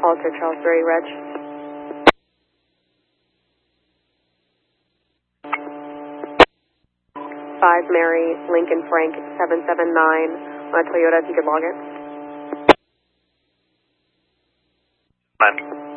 Halter Charles 3, Reg. 5 Mary, Lincoln Frank 779 on a Toyota, if you could log it. Fine.